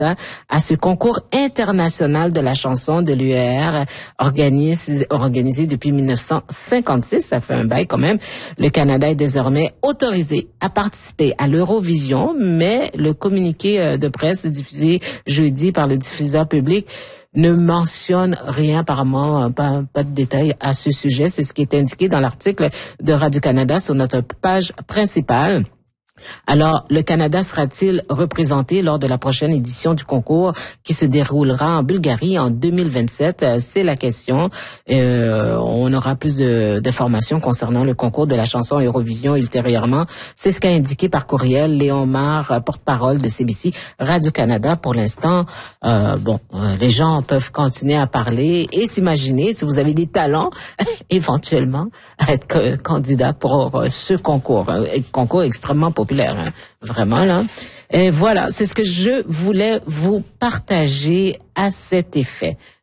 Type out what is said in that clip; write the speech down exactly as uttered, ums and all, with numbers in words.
à ce concours international de la chanson de l'U E R organisé, organisé depuis mille neuf cent cinquante-six. Ça fait un bail quand même. Le Canada est désormais autorisé à participer à l'Eurovision, mais le communiqué de presse diffusé jeudi par le diffuseur public ne mentionne rien, apparemment, pas, pas de détails à ce sujet. C'est ce qui est indiqué dans l'article de Radio-Canada sur notre page principale. Alors, le Canada sera-t-il représenté lors de la prochaine édition du concours qui se déroulera en Bulgarie en deux mille vingt-sept? C'est la question. Euh, on aura plus de, d'informations concernant le concours de la chanson Eurovision ultérieurement. C'est ce qu'a indiqué par courriel Léon Mar, porte-parole de C B C Radio-Canada. Pour l'instant, euh, bon, euh, les gens peuvent continuer à parler et s'imaginer, si vous avez des talents, éventuellement, à être candidat pour euh, ce concours. Un concours extrêmement populaire. Hein, vraiment là. Et voilà, c'est ce que je voulais vous partager à cet effet.